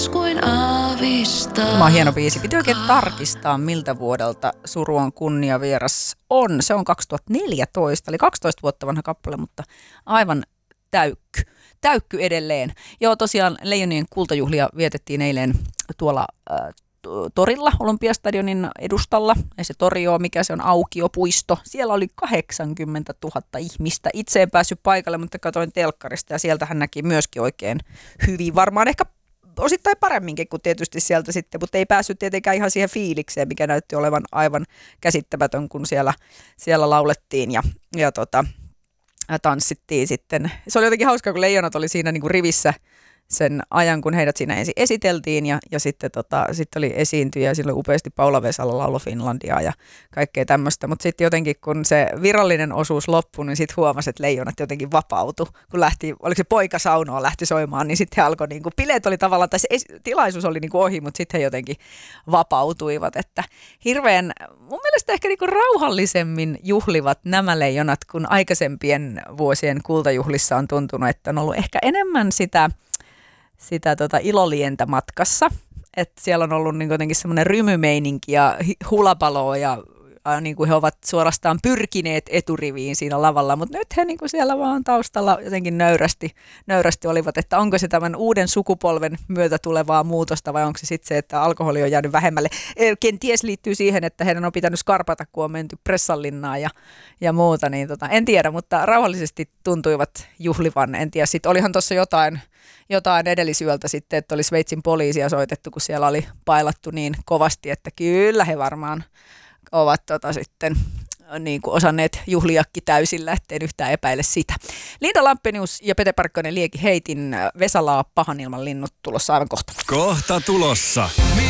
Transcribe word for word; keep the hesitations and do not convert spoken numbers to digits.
kuin aavistaa. Tämä on hieno biisi. Piti oikein tarkistaa, miltä vuodelta Suru on kunniavieras on. Se on kaksituhattaneljätoista, eli kaksitoista vuotta vanha kappale, mutta aivan täykky. Täykky edelleen. Joo, tosiaan Leijonien kultajuhlia vietettiin eilen tuolla äh, torilla, Olympiastadionin edustalla. Ei se tori ole, mikä se on, aukiopuisto. Siellä oli kahdeksankymmentätuhatta ihmistä. Itse en päässyt paikalle, mutta katsoin telkkarista ja sieltä hän näki myöskin oikein hyvin. Varmaan ehkä osittain paremminkin kuin tietysti sieltä sitten, mutta ei päässyt tietenkään ihan siihen fiilikseen, mikä näytti olevan aivan käsittämätön, kun siellä, siellä laulettiin ja, ja tota, tanssittiin sitten. Se oli jotenkin hauskaa, kun leijonat oli siinä niin kuin rivissä sen ajan, kun heidät siinä ensin esiteltiin ja, ja sitten tota, sit oli esiintyjä, silloin upeasti Paula Vesala lauloi Finlandia ja kaikkea tämmöistä, mutta sitten jotenkin kun se virallinen osuus loppui, niin sitten huomasi, että leijonat jotenkin vapautui, kun lähti, oliko se poika saunoa lähti soimaan, niin sitten he alkoi, niin kuin, bileet oli tavallaan, tai se es, tilaisuus oli niin kuin ohi, mutta sitten he jotenkin vapautuivat, että hirveän, mun mielestä ehkä niin kuin rauhallisemmin juhlivat nämä leijonat, kun aikaisempien vuosien kultajuhlissa on tuntunut, että on ollut ehkä enemmän sitä sitä tota ilolientä matkassa, että siellä on ollut niin jotenkin semmoinen rymymeininki ja hulapaloa ja äh, niin kuin he ovat suorastaan pyrkineet eturiviin siinä lavalla, mutta nyt he niin kuin siellä vaan taustalla jotenkin nöyrästi, nöyrästi olivat, että onko se tämän uuden sukupolven myötä tulevaa muutosta vai onko se sitten se, että alkoholi on jäänyt vähemmälle. Kenties liittyy siihen, että heidän on pitänyt skarpata, kun on menty Pressallinnaan ja, ja muuta, niin tota, en tiedä, mutta rauhallisesti tuntuivat juhlivan, en tiedä. Sitten olihan tuossa jotain, jotain edellisyöltä sitten, että oli Sveitsin poliisia soitettu, kun siellä oli pailattu niin kovasti, että kyllä he varmaan ovat tota sitten niin kuin osanneet juhliakki täysillä, ettei yhtään epäile sitä. Linda Lampenius ja Pete Parkkonen Lieki Heitin Vesalaa pahan ilman linnut tulossa aivan kohta. Kohta tulossa.